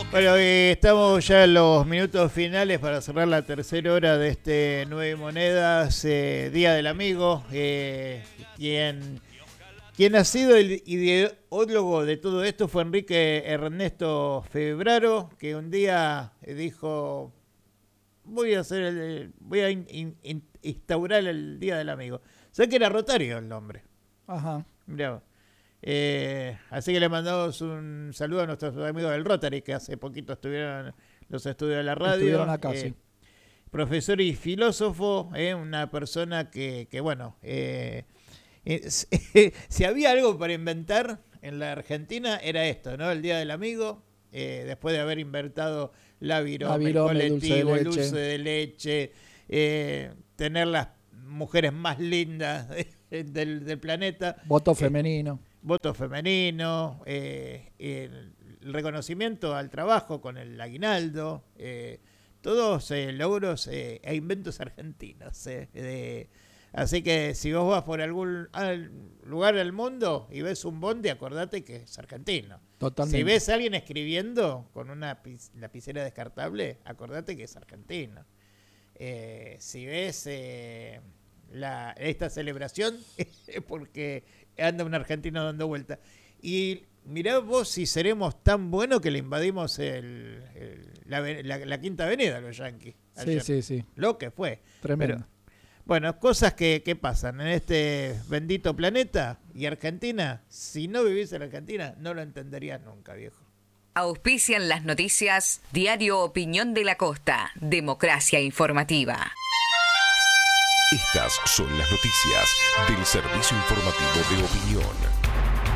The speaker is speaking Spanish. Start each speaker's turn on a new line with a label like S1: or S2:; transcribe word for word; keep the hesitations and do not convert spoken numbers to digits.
S1: Bueno, eh, estamos ya en los minutos finales para cerrar la tercera hora de este Nueve Monedas, eh, Día del Amigo. Eh, quien, quien ha sido el ideólogo de todo esto fue Enrique Ernesto Febraro, que un día dijo: voy a hacer el, voy a in, in, instaurar el Día del Amigo. O sea que era Rotario el nombre.
S2: Ajá.
S1: Mirá. Eh, así que le mandamos un saludo a nuestros amigos del Rotary, que hace poquito estuvieron los estudios de la radio.
S2: Estuvieron acá,
S1: eh,
S2: sí.
S1: Profesor y filósofo, eh, una persona que, que bueno, eh, eh, si había algo para inventar en la Argentina era esto, ¿no? El Día del Amigo, eh, después de haber inventado la virome,
S2: La virome,
S1: el colectivo,
S2: dulce de
S1: el
S2: leche.
S1: dulce de leche, eh, tener las mujeres más lindas del, del planeta.
S2: Voto
S1: eh,
S2: femenino.
S1: Voto femenino, eh, el reconocimiento al trabajo con el aguinaldo, eh, todos eh, logros eh, e inventos argentinos. Eh, de, así que si vos vas por algún al lugar del mundo y ves un bondi, acordate que es argentino.
S2: Totalmente.
S1: Si ves a alguien escribiendo con una lapicera descartable, acordate que es argentino. Eh, si ves eh, la, esta celebración, es porque anda un argentino dando vuelta. Y mirá vos si seremos tan buenos que le invadimos el, el, la, la, la Quinta Avenida a los yanquis.
S2: Sí, sí, sí.
S1: Lo que fue.
S2: Tremendo.
S1: Pero, bueno, cosas que, que pasan en este bendito planeta. Y Argentina, si no vivís en Argentina, no lo entenderías nunca, viejo.
S3: Auspician las noticias Diario Opinión de la Costa. Democracia informativa.
S4: Estas son las noticias del Servicio Informativo de Opinión.